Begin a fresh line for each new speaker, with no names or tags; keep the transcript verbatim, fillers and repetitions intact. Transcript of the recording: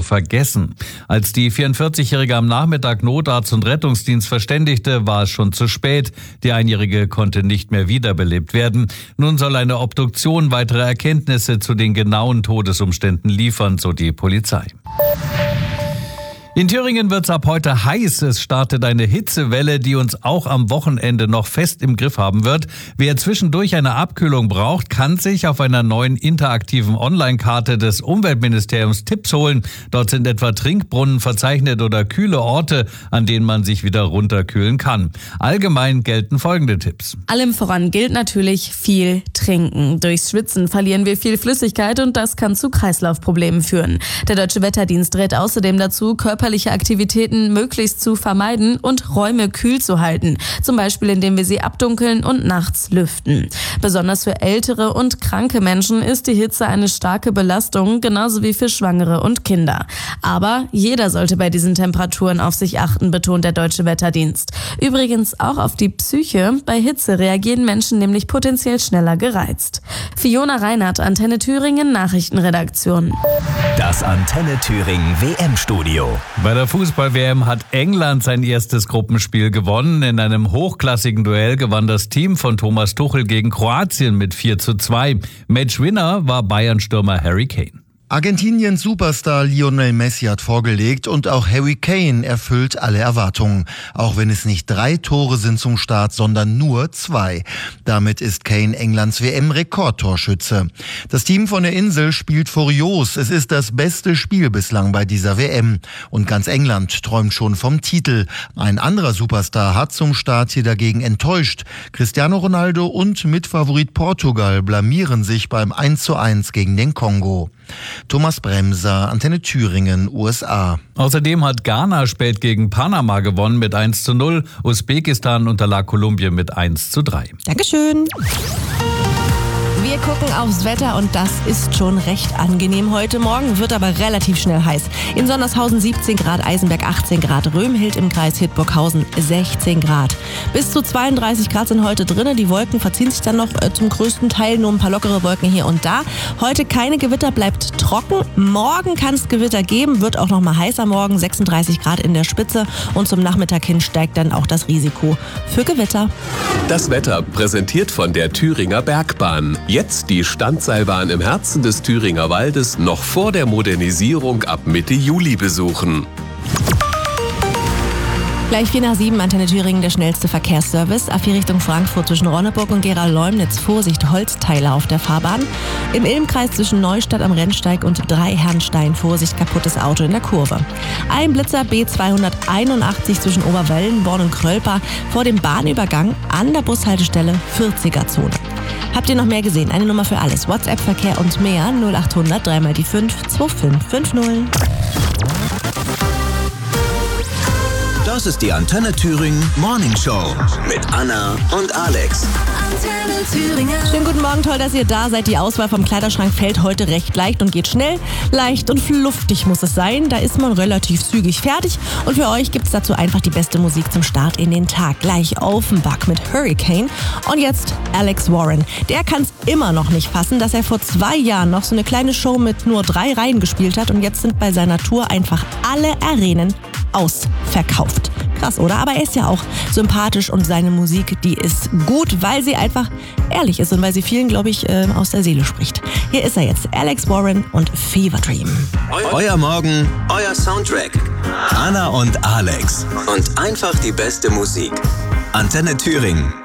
vergessen. Als die vierundvierzigjährige am Nachmittag Notarzt und Rettungsdienst verständigte, war es schon zu spät. Die Einjährige konnte nicht mehr wiederbelebt werden. Nun soll eine Obduktion weitere Erkenntnisse zu den genauen Todesumständen liefern, so die Polizei. In Thüringen wird's ab heute heiß. Es startet eine Hitzewelle, die uns auch am Wochenende noch fest im Griff haben wird. Wer zwischendurch eine Abkühlung braucht, kann sich auf einer neuen interaktiven Online-Karte des Umweltministeriums Tipps holen. Dort sind etwa Trinkbrunnen verzeichnet oder kühle Orte, an denen man sich wieder runterkühlen kann. Allgemein gelten folgende Tipps.
Allem voran gilt natürlich viel trinken. Durchs Schwitzen verlieren wir viel Flüssigkeit und das kann zu Kreislaufproblemen führen. Der Deutsche Wetterdienst rät außerdem dazu, Körper Aktivitäten möglichst zu vermeiden und Räume kühl zu halten. Zum Beispiel, indem wir sie abdunkeln und nachts lüften. Besonders für ältere und kranke Menschen ist die Hitze eine starke Belastung, genauso wie für Schwangere und Kinder. Aber jeder sollte bei diesen Temperaturen auf sich achten, betont der Deutsche Wetterdienst. Übrigens auch auf die Psyche. Bei Hitze reagieren Menschen nämlich potenziell schneller gereizt. Fiona Reinhardt, Antenne Thüringen, Nachrichtenredaktion.
Das Antenne Thüringen W M-Studio.
Bei der Fußball-W M hat England sein erstes Gruppenspiel gewonnen. In einem hochklassigen Duell gewann das Team von Thomas Tuchel gegen Kroatien mit vier zu zwei. Matchwinner war Bayern-Stürmer Harry Kane.
Argentiniens Superstar Lionel Messi hat vorgelegt und auch Harry Kane erfüllt alle Erwartungen. Auch wenn es nicht drei Tore sind zum Start, sondern nur zwei. Damit ist Kane Englands W M-Rekordtorschütze. Das Team von der Insel spielt furios. Es ist das beste Spiel bislang bei dieser W M. Und ganz England träumt schon vom Titel. Ein anderer Superstar hat zum Start hier dagegen enttäuscht. Cristiano Ronaldo und Mitfavorit Portugal blamieren sich beim eins zu eins gegen den Kongo. Thomas Bremser, Antenne Thüringen, U S A.
Außerdem hat Ghana spät gegen Panama gewonnen mit eins zu null. Usbekistan unterlag Kolumbien mit eins zu drei.
Dankeschön. Wir gucken aufs Wetter und das ist schon recht angenehm heute Morgen, wird aber relativ schnell heiß. In Sondershausen siebzehn Grad, Eisenberg achtzehn Grad, Römhild im Kreis Hildburghausen sechzehn Grad. Bis zu zweiunddreißig Grad sind heute drin. Die Wolken verziehen sich dann noch äh, zum größten Teil, nur ein paar lockere Wolken hier und da. Heute keine Gewitter, bleibt trocken. Morgen kann es Gewitter geben, wird auch noch mal heißer morgen, sechsunddreißig Grad in der Spitze und zum Nachmittag hin steigt dann auch das Risiko für Gewitter.
Das Wetter präsentiert von der Thüringer Bergbahn. Jetzt die Standseilbahn im Herzen des Thüringer Waldes noch vor der Modernisierung ab Mitte Juli besuchen.
Gleich vier nach sieben, Antenne Thüringen, der schnellste Verkehrsservice. A vier Richtung Frankfurt zwischen Ronneburg und Gera-Leumnitz. Vorsicht, Holzteile auf der Fahrbahn. Im Ilmkreis zwischen Neustadt am Rennsteig und Dreiherrenstein. Vorsicht, kaputtes Auto in der Kurve. Ein Blitzer B zweihunderteinundachtzig zwischen Oberwöllen, Born und Krölper vor dem Bahnübergang an der Bushaltestelle vierziger-Zone. Habt ihr noch mehr gesehen? Eine Nummer für alles. WhatsApp-Verkehr und mehr. null achthundert drei mal die fünf zwei fünf fünf null.
Das ist die Antenne Thüringen Morning Show mit Anna und Alex.
Antenne Thüringen. Schönen guten Morgen, toll, dass ihr da seid. Die Auswahl vom Kleiderschrank fällt heute recht leicht und geht schnell. Leicht und luftig muss es sein. Da ist man relativ zügig fertig. Und für euch gibt es dazu einfach die beste Musik zum Start in den Tag. Gleich Offenbach mit Hurricane. Und jetzt Alex Warren. Der kann es immer noch nicht fassen, dass er vor zwei Jahren noch so eine kleine Show mit nur drei Reihen gespielt hat. Und jetzt sind bei seiner Tour einfach alle Arenen ausverkauft. Krass, oder? Aber er ist ja auch sympathisch und seine Musik, die ist gut, weil sie einfach ehrlich ist und weil sie vielen, glaube ich, äh, aus der Seele spricht. Hier ist er jetzt, Alex Warren und Fever Dream.
Euer Morgen, euer Soundtrack. Anna und Alex. Und einfach die beste Musik. Antenne Thüringen.